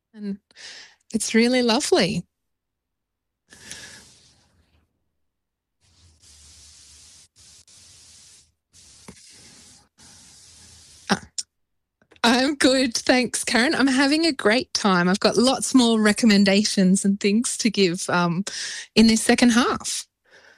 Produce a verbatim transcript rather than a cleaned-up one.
And it's really lovely. Uh, I'm good, thanks, Karen. I'm having a great time. I've got lots more recommendations and things to give um, in this second half.